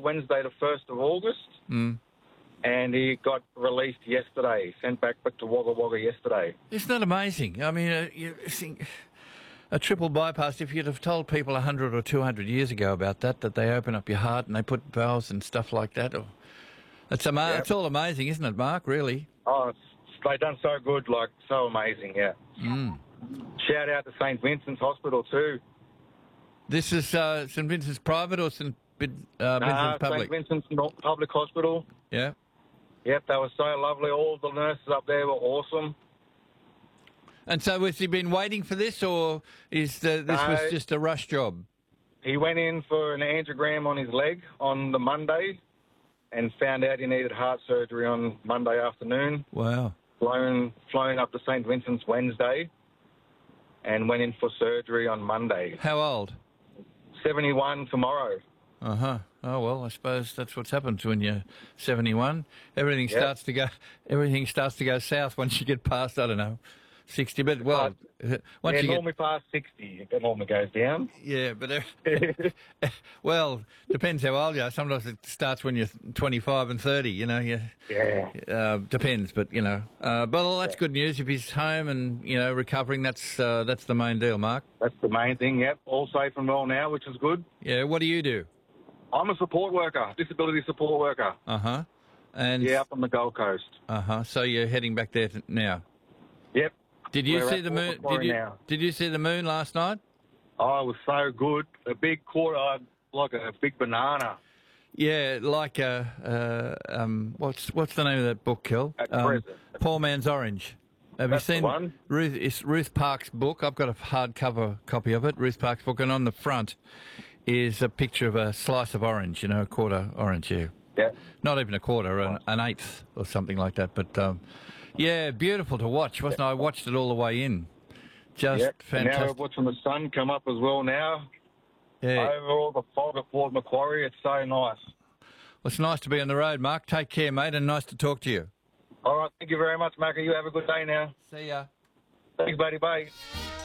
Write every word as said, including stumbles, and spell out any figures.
Wednesday the first of August, Mm. and he got released yesterday, sent back, back to Wagga Wagga yesterday. Isn't that amazing? I mean, uh, you think a triple bypass, if you'd have told people one hundred or two hundred years ago about that, that they open up your heart and they put valves and stuff like that, or, it's, ama- Yep. it's all amazing, isn't it, Mark, really? Oh, it's, they done so good, like, so amazing, yeah. Mm. Shout out to Saint Vincent's Hospital too. This is uh, St Vincent's Private or St Vid- uh, Vincent's Uh, Public? Saint Vincent's Not Public Hospital. Yeah. Yep, they were so lovely. All the nurses up there were awesome. And so has he been waiting for this, or is the, this No. was just a rush job? He went in for an angiogram on his leg on the Monday and found out he needed heart surgery on Monday afternoon. Wow. Flown, flown up to Saint Vincent's Wednesday and went in for surgery on Monday. How old? seventy-one tomorrow. Uh-huh. Oh, well, I suppose that's what's happened when you're seventy-one. Everything Yep. starts to go everything starts to go south once you get past, I don't know, sixty. But, well, uh, once yeah, you get... normally past sixty, it normally goes down. Yeah, but... Uh, well, depends how old you are. Sometimes it starts when you're twenty-five and thirty, you know. You, Yeah. uh, depends, but, you know. Uh, but well, that's good news. If he's home and, you know, recovering, that's uh, that's the main deal, Mark. That's the main thing, yep. All safe and well now, which is good. Yeah, what do you do? I'm a support worker, disability support worker. Uh-huh. And Yeah, up on the Gold Coast. Uh-huh. So you're heading back there t- now. Yep. Did you We're see at the Port moon? Did Macquarie you now. Did you see the moon last night? Oh, it was so good. A big quarter, like a big banana. Yeah, like uh, uh, um, what's what's the name of that book, Kel? At Um, present. Poor Man's Orange. Have That's the you seen one. Ruth? It's Ruth Park's book. I've got a hardcover copy of it. Ruth Park's book, and on the front is a picture of a slice of orange. You know, a quarter orange. Yeah, Yeah. not even a quarter, an, an eighth or something like that. But um, yeah, beautiful to watch, wasn't it? I watched it all the way in. Just Yep. And now we're fantastic. watching the sun come up as well now. Yeah. Over all the fog at Port Macquarie. It's so nice. Well, it's nice to be on the road, Mark. Take care, mate, and nice to talk to you. All right. Thank you very much, Macca. You have a good day now. See ya. Thanks, buddy. Bye.